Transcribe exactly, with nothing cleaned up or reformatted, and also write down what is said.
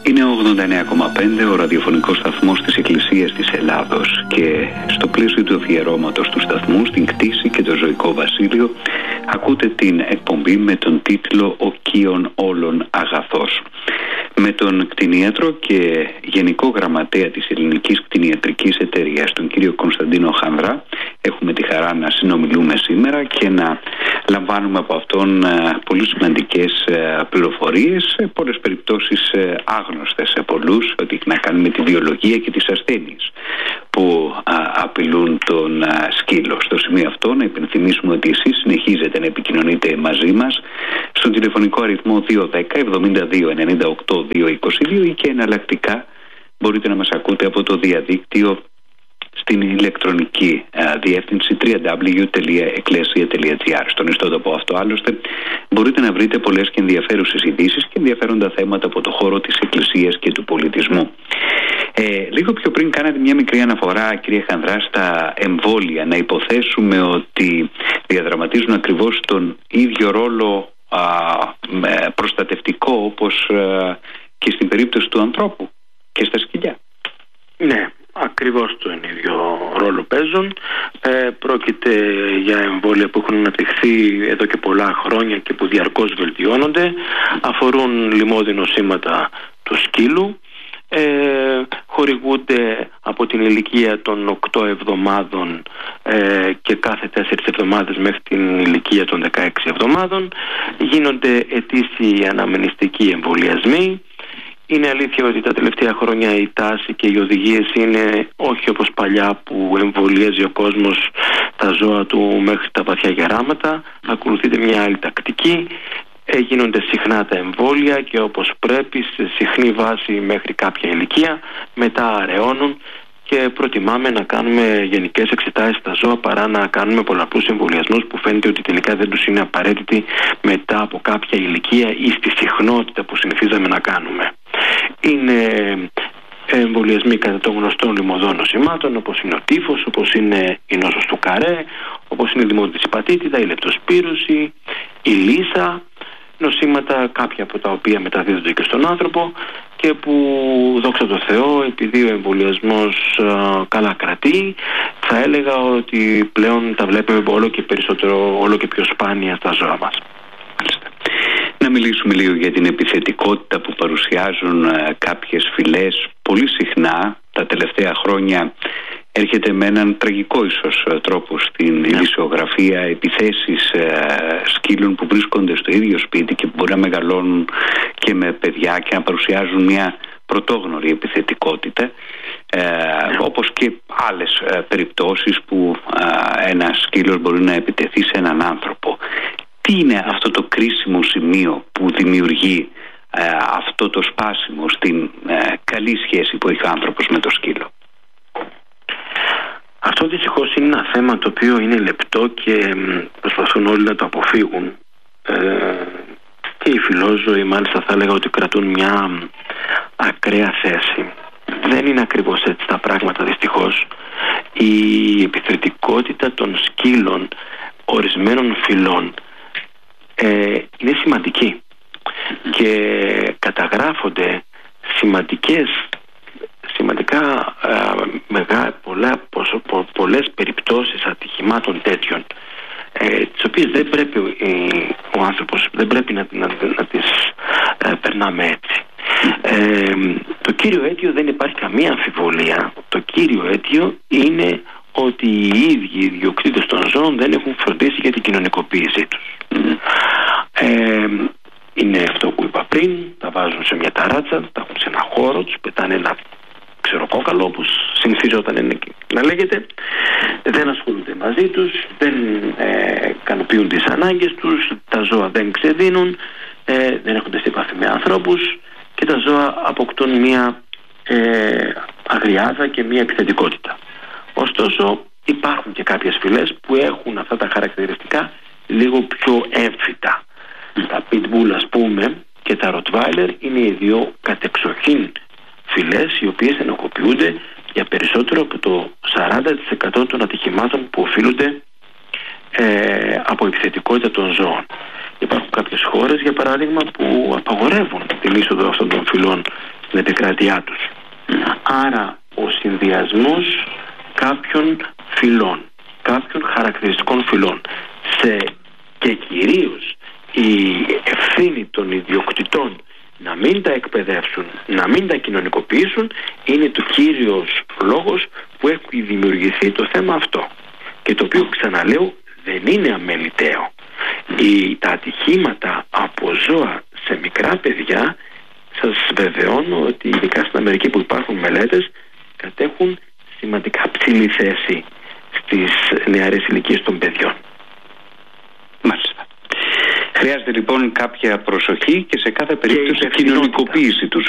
Είναι ο ογδόντα εννέα κόμμα πέντε, ο ραδιοφωνικός σταθμός της Εκκλησίας της Ελλάδος, και στο πλαίσιο του αφιερώματος του σταθμού στην κτήση και το ζωικό βασίλειο ακούτε την εκπομπή με τον τίτλο «Ο Κύων όλων αγαθός». Με τον κτηνίατρο και γενικό γραμματέα της Ελληνικής Κτηνιατρικής Εταιρείας, τον κύριο Κωνσταντίνο Χανδρά, έχουμε τη χαρά να συνομιλούμε σήμερα και να λαμβάνουμε από αυτόν πολύ σημαντικές πληροφορίες, σε πολλές περιπτώσεις άγνωστες σε πολλούς, ότι έχει να κάνει με τη βιολογία και τις ασθένειες που απειλούν τον σκύλο. Στο σημείο αυτό να υπενθυμίσουμε ότι εσείς συνεχίζετε να επικοινωνείτε μαζί μας στον τηλεφωνικό αριθμό δύο ένα μηδέν εβδομήντα δύο ενενήντα οκτώ διακόσια είκοσι δύο ή και εναλλακτικά μπορείτε να μας ακούτε από το διαδίκτυο στην ηλεκτρονική α, διεύθυνση double-u double-u double-u τελεία εκκλησία τελεία τζι άρ. Στον ιστότοπο αυτό άλλωστε μπορείτε να βρείτε πολλές και ενδιαφέρουσες ειδήσεις και ενδιαφέροντα θέματα από το χώρο της Εκκλησίας και του πολιτισμού. Ε, λίγο πιο πριν κάνατε μια μικρή αναφορά, κύριε Χανδρά, στα εμβόλια. Να υποθέσουμε ότι διαδραματίζουν ακριβώς τον ίδιο ρόλο α, προστατευτικό όπως α, και στην περίπτωση του ανθρώπου και στα σκυλιά. Ναι, ακριβώς τον ίδιο ρόλο παίζουν. Ε, πρόκειται για εμβόλια που έχουν αναπτυχθεί εδώ και πολλά χρόνια και που διαρκώς βελτιώνονται. Αφορούν λοιμώδη νοσήματα του σκύλου. Ε, χορηγούνται από την ηλικία των οκτώ εβδομάδων ε, και κάθε τέσσερις εβδομάδες μέχρι την ηλικία των δεκαέξι εβδομάδων. Γίνονται ετήσιοι αναμνηστικοί εμβολιασμοί. Είναι αλήθεια ότι τα τελευταία χρόνια η τάση και οι οδηγίες είναι όχι όπως παλιά που εμβολιάζει ο κόσμος τα ζώα του μέχρι τα βαθιά γεράματα. Ακολουθείται μια άλλη τακτική. Ε, γίνονται συχνά τα εμβόλια και όπως πρέπει σε συχνή βάση μέχρι κάποια ηλικία, μετά αραιώνουν και προτιμάμε να κάνουμε γενικές εξετάσεις στα ζώα παρά να κάνουμε πολλαπλούς εμβολιασμούς που φαίνεται ότι τελικά δεν τους είναι απαραίτητοι μετά από κάποια ηλικία ή στη συχνότητα που συνηθίζαμε να κάνουμε. Είναι εμβολιασμοί κατά των γνωστών λοιμωδών νοσημάτων, όπως είναι ο τύφος, όπως είναι η νόσος του Καρέ, όπως είναι η δημοτική υπατήτηδα, η λεπτοσπύρωση, η λύσα. Νοσήματα κάποια από τα οποία μεταδίδονται και στον άνθρωπο και που, δόξα τω Θεώ, επειδή ο εμβολιασμός α, καλά κρατεί, θα έλεγα ότι πλέον τα βλέπουμε όλο και περισσότερο, όλο και πιο σπάνια στα ζώα μας. Να μιλήσουμε λίγο για την επιθετικότητα που παρουσιάζουν α, κάποιες φυλές. Πολύ συχνά τα τελευταία χρόνια έρχεται με έναν τραγικό ίσως τρόπο στην ειδησιογραφία επιθέσεις ε, σκύλων που βρίσκονται στο ίδιο σπίτι και που μπορεί να μεγαλώνουν και με παιδιά και να παρουσιάζουν μια πρωτόγνωρη επιθετικότητα, ε, όπως και άλλες ε, περιπτώσεις που ε, ένας σκύλος μπορεί να επιτεθεί σε έναν άνθρωπο. Τι είναι αυτό το κρίσιμο σημείο που δημιουργεί ε, αυτό το σπάσιμο στην ε, καλή σχέση που έχει ο άνθρωπος με το σκύλο? Αυτό δυστυχώς είναι ένα θέμα το οποίο είναι λεπτό και προσπαθούν όλοι να το αποφύγουν. Ε, και οι φιλόζωοι μάλιστα θα έλεγα ότι κρατούν μια ακραία θέση. Δεν είναι ακριβώς έτσι τα πράγματα δυστυχώς. Η επιθετικότητα των σκύλων ορισμένων φυλών ε, είναι σημαντική και καταγράφονται σημαντικές σημαντικά ε, μεγά, πολλά, ποσο, πο, πολλές περιπτώσεις ατυχημάτων τέτοιων ε, τις οποίες δεν πρέπει ε, ο άνθρωπος δεν πρέπει να, να, να τις ε, περνάμε έτσι. Ε, το κύριο αίτιο δεν υπάρχει καμία αμφιβολία. Το κύριο αίτιο είναι ότι οι ίδιοι οι ιδιοκτήτες των ζώων δεν έχουν φροντίσει για την κοινωνικοποίησή τους. Ε, είναι αυτό που είπα πριν, τα βάζουν σε μια ταράτσα, τα έχουν σε ένα χώρο, τους πετάνε ένα ξεροκόκαλο όπως συνηθίζονταν είναι να λέγεται, δεν ασχολούνται μαζί τους, δεν ε, ικανοποιούν τις ανάγκες τους, τα ζώα δεν ξεδίνουν, ε, δεν έχουν επαφή με ανθρώπους και τα ζώα αποκτούν μια ε, αγριάδα και μια επιθετικότητα. Ωστόσο υπάρχουν και κάποιες φυλές που έχουν αυτά τα χαρακτηριστικά λίγο πιο έμφυτα. Τα pitbull, ας πούμε, και τα rottweiler είναι οι δύο κατεξοχήν φυλές οι οποίες ενοχοποιούνται για περισσότερο από το σαράντα τοις εκατό των ατυχημάτων που οφείλονται ε, από επιθετικότητα των ζώων. Υπάρχουν κάποιες χώρες, για παράδειγμα, που απαγορεύουν την είσοδο αυτών των φυλών στην επικράτειά τους. Άρα ο συνδυασμός κάποιων φυλών, κάποιων χαρακτηριστικών φυλών σε, και κυρίως η ευθύνη των ιδιοκτητών να μην τα εκπαιδεύσουν, να μην τα κοινωνικοποιήσουν, είναι το κύριος λόγος που έχει δημιουργηθεί το θέμα αυτό, και το οποίο, ξαναλέω, δεν είναι αμεληταίο. Οι, τα ατυχήματα από ζώα σε μικρά παιδιά, σας βεβαιώνω ότι ειδικά στην Αμερική που υπάρχουν μελέτες, κατέχουν σημαντικά ψηλή θέση στις νεαρές ηλικίες των παιδιών. Μάλιστα. Χρειάζεται λοιπόν κάποια προσοχή και σε κάθε περίπτωση κοινωνικοποίηση του